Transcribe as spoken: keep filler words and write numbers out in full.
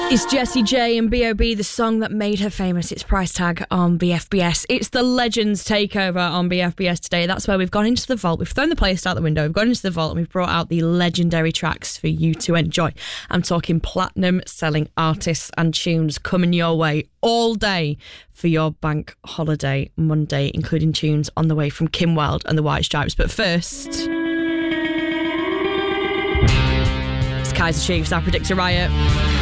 It's Jessie J and B O B, the song that made her famous. It's Price Tag on B F B S. It's the Legends Takeover on B F B S today. That's where we've gone into the vault. We've thrown the playlist out the window. We've gone into the vault and we've brought out the legendary tracks for you to enjoy. I'm talking platinum selling artists and tunes coming your way all day for your bank holiday Monday, including tunes on the way from Kim Wilde and the White Stripes. But first, it's Kaiser Chiefs, I Predict a Riot.